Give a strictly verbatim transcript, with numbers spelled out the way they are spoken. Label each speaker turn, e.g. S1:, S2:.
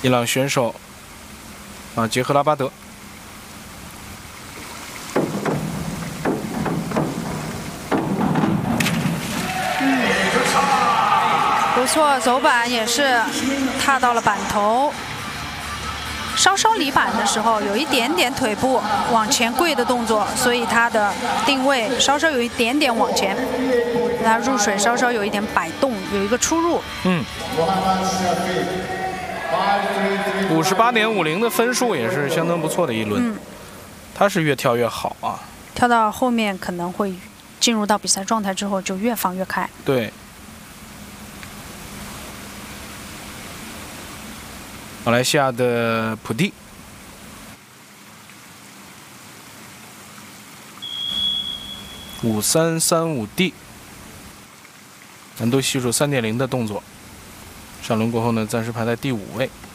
S1: 伊朗选手啊，杰赫拉巴德。
S2: 不错，走板也是踏到了板头，稍稍离板的时候有一点点腿部往前跪的动作，所以他的定位稍稍有一点点往前，他入水稍稍有一点摆动，有一个出入。
S1: 嗯，五十八点五零的分数也是相当不错的一轮。嗯，他是越跳越好啊，
S2: 跳到后面可能会进入到比赛状态之后就越放越开。
S1: 对。 马来西亚的普蒂，五三三五 D， 难度系数三点零的动作，上轮过后呢，暂时排在第五位。